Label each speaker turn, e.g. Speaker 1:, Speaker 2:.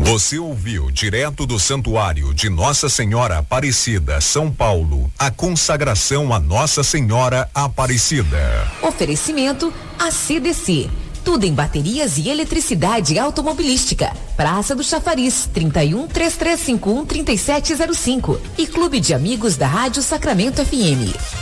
Speaker 1: Você ouviu direto do Santuário de Nossa Senhora Aparecida, São Paulo, a consagração a Nossa Senhora Aparecida.
Speaker 2: Oferecimento a CDC. Tudo em baterias e eletricidade automobilística. Praça do Chafariz, 31 3351 3705. E Clube de Amigos da Rádio Sacramento FM.